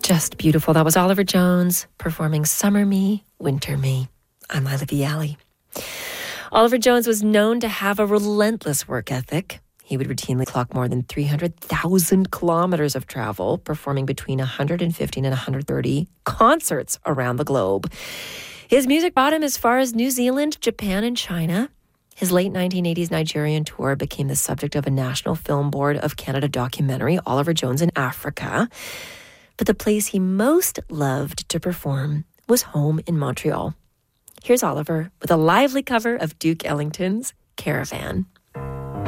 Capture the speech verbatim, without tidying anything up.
Just beautiful. That was Oliver Jones performing Summer Me, Winter Me. I'm Lila Viali. Oliver Jones was known to have a relentless work ethic. He would routinely clock more than three hundred thousand kilometers of travel, performing between one hundred fifteen and one hundred thirty concerts around the globe. His music brought him as far as New Zealand, Japan, and China. His late nineteen eighties Nigerian tour became the subject of a National Film Board of Canada documentary, Oliver Jones in Africa. But the place he most loved to perform was home in Montreal. Here's Oliver with a lively cover of Duke Ellington's Caravan.